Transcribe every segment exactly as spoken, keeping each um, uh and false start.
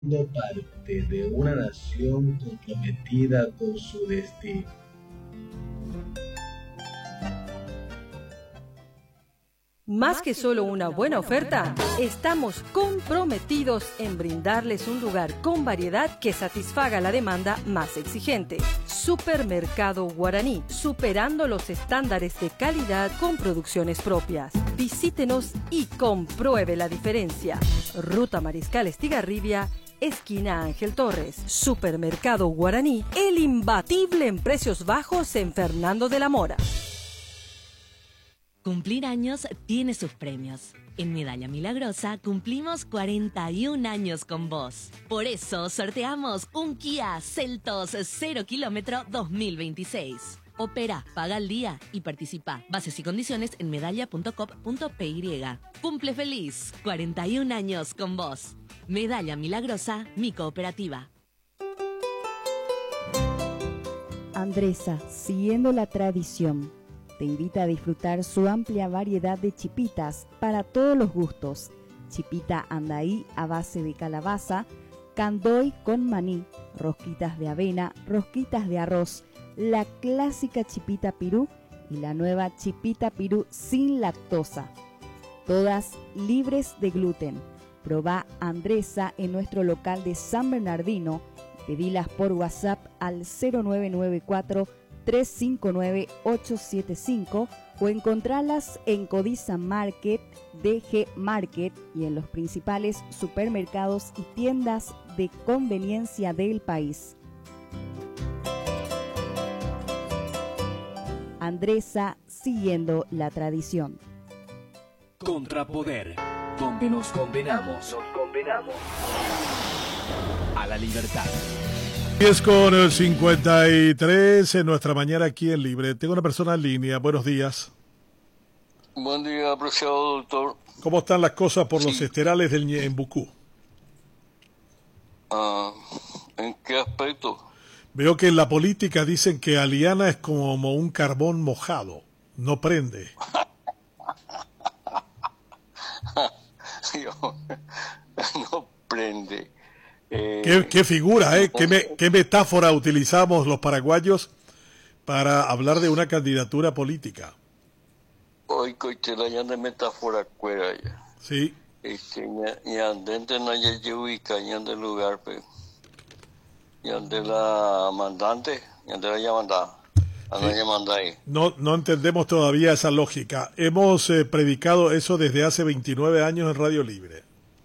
siendo parte de una nación comprometida con su destino. Más que solo una buena oferta, estamos comprometidos en brindarles un lugar con variedad que satisfaga la demanda más exigente. Supermercado Guaraní, superando los estándares de calidad con producciones propias. Visítenos y compruebe la diferencia. Ruta Mariscal Estigarribia, esquina Ángel Torres. Supermercado Guaraní, el imbatible en precios bajos en Fernando de la Mora. Cumplir años tiene sus premios. En Medalla Milagrosa cumplimos cuarenta y un años con vos. Por eso sorteamos un Kia Seltos cero kilómetro dos mil veintiséis. Opera, paga al día y participa. Bases y condiciones en medalla punto com punto p y. Cumple feliz. cuarenta y un años con vos. Medalla Milagrosa, mi cooperativa. Andresa, siguiendo la tradición, te invita a disfrutar su amplia variedad de chipitas para todos los gustos. Chipita andaí a base de calabaza, candoy con maní, rosquitas de avena, rosquitas de arroz, la clásica chipita pirú y la nueva chipita pirú sin lactosa. Todas libres de gluten. Probá Andresa en nuestro local de San Bernardino. Pedilas por WhatsApp al cero nueve nueve cuatro tres cinco nueve ocho siete cinco o encontralas en Codiza Market, D G Market y en los principales supermercados y tiendas de conveniencia del país. Andresa, siguiendo la tradición. Contrapoder, donde nos condenamos, nos condenamos a la libertad. diez con el cincuenta y tres en nuestra mañana aquí en Libre. Tengo una persona en línea. Buenos días. Buen día, apreciado doctor. ¿Cómo están las cosas por Sí. los esterales del Ñembucú? Ah, ¿en qué aspecto? Veo que en la política dicen que Aliana es como un carbón mojado. No prende. Yo, no prende. Eh, ¿Qué, qué figura, eh? ¿Qué, me, ¿Qué metáfora utilizamos los paraguayos para hablar de una candidatura política? Hoy coitela ya de metáfora cuera ya. Sí. Este, ya dentro no hay ubica ya de lugar, pero ya de la mandante, ya de la llamada. Sí. No, no entendemos todavía esa lógica. Hemos eh, predicado eso desde hace veintinueve años en Radio Libre.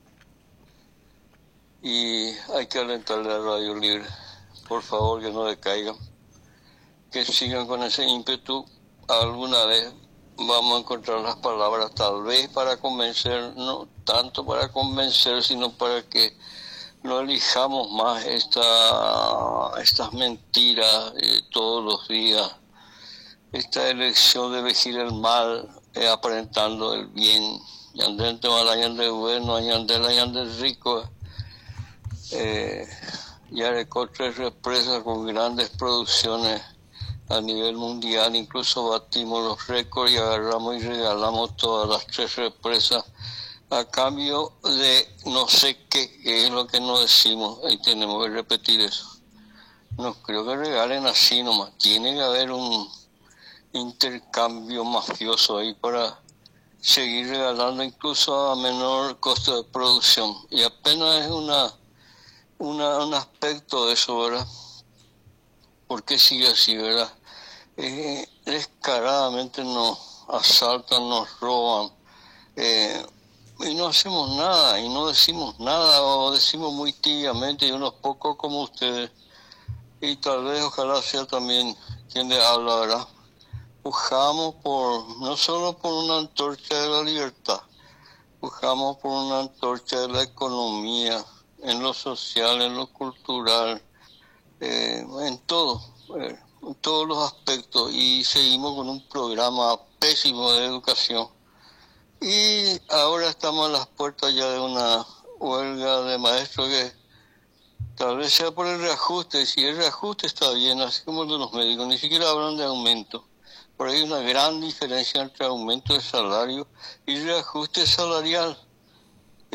Y hay que alentarle a Radio Libre, por favor, que no decaigan, que sigan con ese ímpetu. Alguna vez vamos a encontrar las palabras, tal vez para convencer, no tanto para convencer, sino para que no elijamos más esta, estas mentiras eh, todos los días, esta elección de elegir el mal, eh, aparentando el bien. Yandente malayan de bueno, ayandela de rico. Eh, ya recó tres represas con grandes producciones a nivel mundial, incluso batimos los récords y agarramos y regalamos todas las tres represas a cambio de no sé qué, qué es lo que nos decimos, y tenemos que repetir eso. No creo que regalen así nomás, tiene que haber un intercambio mafioso ahí para seguir regalando incluso a menor costo de producción, y apenas es una Una, un aspecto de eso, ¿verdad? ¿Por qué sigue así, verdad? Eh, descaradamente nos asaltan, nos roban, eh, y no hacemos nada, y no decimos nada, o decimos muy tibiamente, y unos pocos como ustedes, y tal vez, ojalá sea también quien le habla, ¿verdad? Pujamos por, no solo por una antorcha de la libertad, pujamos por una antorcha de la economía, en lo social, en lo cultural, eh, en todo, eh, en todos los aspectos, y seguimos con un programa pésimo de educación. Y ahora estamos a las puertas ya de una huelga de maestros que tal vez sea por el reajuste. Si el reajuste está bien, así como el de los médicos, ni siquiera hablan de aumento. Por ahí hay una gran diferencia entre aumento de salario y reajuste salarial.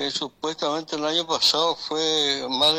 que supuestamente el año pasado fue más